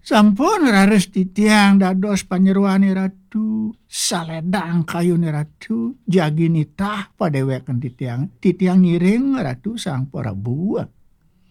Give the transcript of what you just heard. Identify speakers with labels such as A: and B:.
A: Sampun rares titiang dados panyeruani ratu, saledang kayu ni ratu, jagi nitah padeweken titiang ngiring ratu sang Prabu.